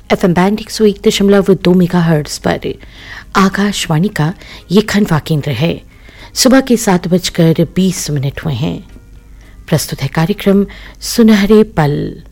FM band 101.2 megahertz पर आकाशवाणी का ये खंडवा केंद्र है। सुबह के 7:20 हुए हैं। प्रस्तुत है कार्यक्रम सुनहरे पल।